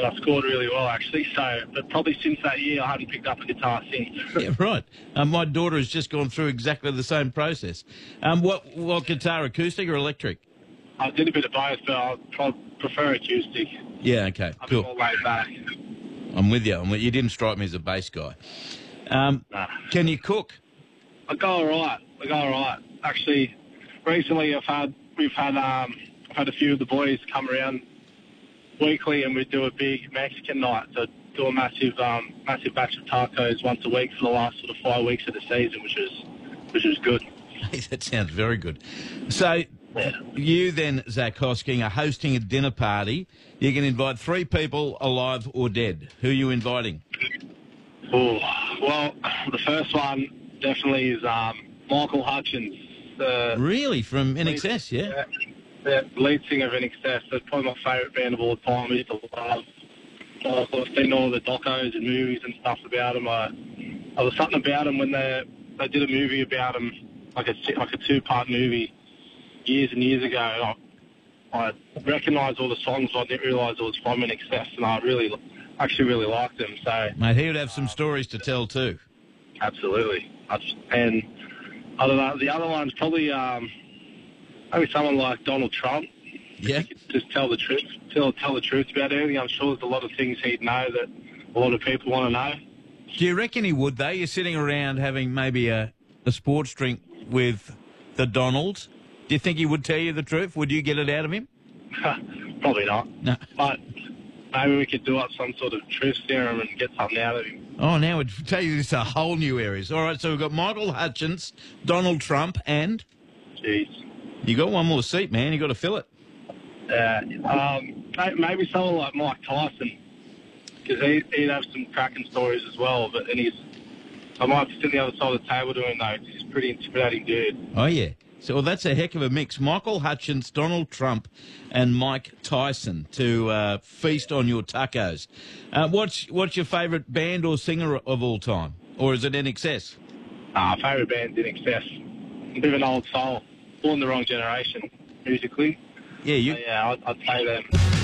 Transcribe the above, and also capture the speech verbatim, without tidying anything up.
and I scored really well, actually. So, but probably since that year, I haven't picked up a guitar since. Yeah, right. Um, my daughter has just gone through exactly the same process. Um, what what guitar, acoustic or electric? I did a bit of both, but I probably prefer acoustic. Yeah, okay, I'm cool. more laid back. I'm with you. I'm with, you didn't strike me as a bass guy. Um, Nah. Can you cook? I go all right. I go all right. Actually, recently I've had we've had um I've had a few of the boys come around weekly, and we do a big Mexican night. So do a massive um massive batch of tacos once a week for the last sort of five weeks of the season, which is which is good. That sounds very good. So Yeah. you then, Zach Hosking, are hosting a dinner party. You can invite three people, alive or dead. Who are you inviting? Oh, well, the first one definitely is um, Michael Hutchins. The Really? From N X S, yeah? Yeah, the lead singer of N X S. That's probably my favourite band of all time. I used to love. I've seen all the docos and movies and stuff about him. I, I was something about him when they they did a movie about him, like a like a two part movie, years and years ago. I, I recognised all the songs, but I didn't realise it was from N X S, and I really, actually, really liked him. So Mate, he would have some stories to tell too. absolutely, I just, and I don't know. The other one's probably um, maybe someone like Donald Trump. Yeah? Just tell the truth, tell tell the truth about everything. I'm sure there's a lot of things he'd know that a lot of people want to know. Do you reckon he would, though? You're sitting around having maybe a, a sports drink with the Donalds. Do you think he would tell you the truth? Would you get it out of him? Probably not. No. But maybe we could do up some sort of truth serum and get something out of him. Oh, now it tell you this a whole new areas. All right, so we've got Michael Hutchins, Donald Trump, and Jeez. you got one more seat, man. You got to fill it. Yeah. Um, may- maybe someone like Mike Tyson, because he, he'd have some cracking stories as well. But and he's, I might sit on the other side of the table doing though. He's a pretty intimidating dude. Oh, yeah. So well, that's a heck of a mix. Michael Hutchins, Donald Trump, and Mike Tyson to uh, feast on your tacos. Uh, what's what's your favourite band or singer of all time? Or is it N X S? Uh, favourite band in excess. A bit of an old soul. Born the wrong generation, musically. Yeah, you. So, yeah, I'd, I'd say them.